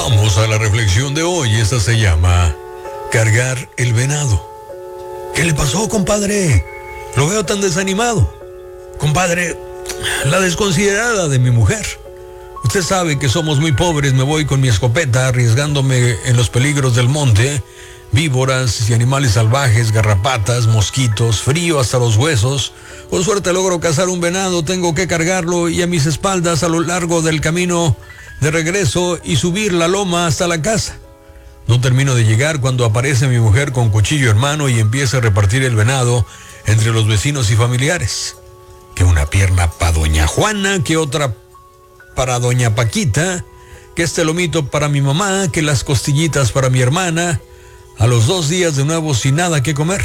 Vamos a la reflexión de hoy. Esta se llama cargar el venado. ¿Qué le pasó, compadre? Lo veo tan desanimado. Compadre, la desconsiderada de mi mujer. Usted sabe que somos muy pobres. Me voy con mi escopeta arriesgándome en los peligros del monte. Víboras y animales salvajes, garrapatas, mosquitos, frío hasta los huesos. Con suerte logro cazar un venado, tengo que cargarlo y a mis espaldas a lo largo del camino de regreso y subir la loma hasta la casa. No termino de llegar cuando aparece mi mujer con cuchillo en mano y empieza a repartir el venado entre los vecinos y familiares. Que una pierna para doña Juana, que otra para doña Paquita, que este lomito para mi mamá, que las costillitas para mi hermana. A los 2 días de nuevo sin nada que comer.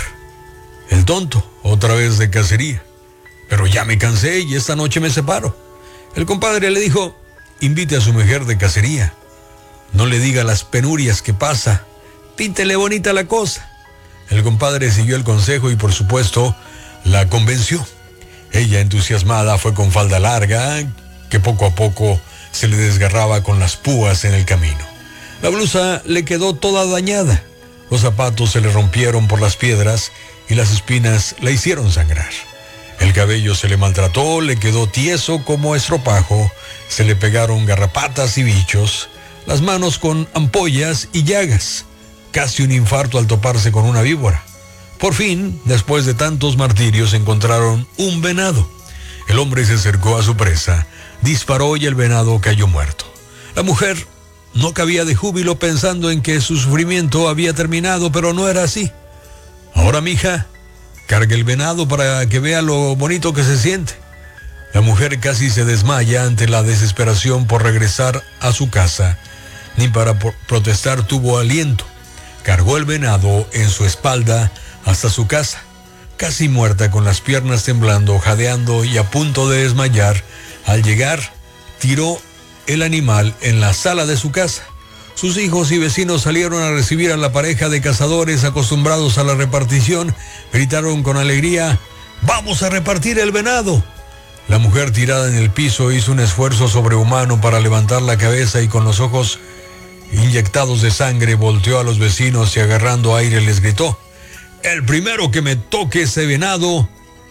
El tonto, otra vez de cacería. Pero ya me cansé y esta noche me separo. El compadre le dijo, invite a su mujer de cacería. No le diga las penurias que pasa. Píntele bonita la cosa. El compadre siguió el consejo y por supuesto la convenció. Ella, entusiasmada, fue con falda larga, que poco a poco se le desgarraba con las púas en el camino. La blusa le quedó toda dañada. Los zapatos se le rompieron por las piedras y las espinas la hicieron sangrar. El cabello se le maltrató, le quedó tieso como estropajo, se le pegaron garrapatas y bichos, las manos con ampollas y llagas, casi un infarto al toparse con una víbora. Por fin, después de tantos martirios, encontraron un venado. El hombre se acercó a su presa, disparó y el venado cayó muerto. La mujer no cabía de júbilo pensando en que su sufrimiento había terminado, pero no era así. Ahora, mija, cargue el venado para que vea lo bonito que se siente. La mujer casi se desmaya ante la desesperación por regresar a su casa. Ni para protestar tuvo aliento. Cargó el venado en su espalda hasta su casa. Casi muerta, con las piernas temblando, jadeando y a punto de desmayar, al llegar, tiró el animal en la sala de su casa. Sus hijos y vecinos salieron a recibir a la pareja de cazadores acostumbrados a la repartición. Gritaron con alegría, ¡vamos a repartir el venado! La mujer, tirada en el piso, hizo un esfuerzo sobrehumano para levantar la cabeza y con los ojos inyectados de sangre volteó a los vecinos y agarrando aire les gritó, el primero que me toque ese venado,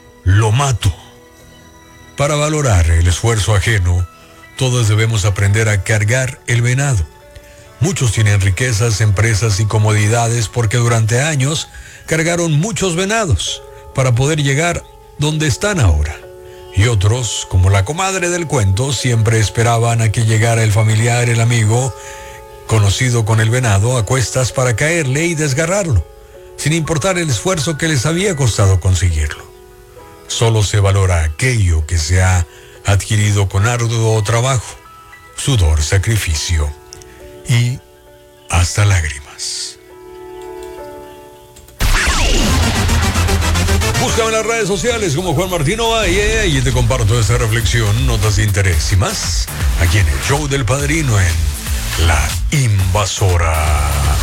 lo mato. Para valorar el esfuerzo ajeno, todos debemos aprender a cargar el venado. Muchos tienen riquezas, empresas y comodidades porque durante años cargaron muchos venados para poder llegar donde están ahora. Y otros, como la comadre del cuento, siempre esperaban a que llegara el familiar, el amigo, conocido con el venado, a cuestas para caerle y desgarrarlo, sin importar el esfuerzo que les había costado conseguirlo. Solo se valora aquello que se ha adquirido con arduo trabajo, sudor, sacrificio y hasta lágrimas. Búscame en las redes sociales como Juan Martín Ovalle y te comparto esta reflexión, notas de interés y más aquí en el show del Padrino en La Invasora.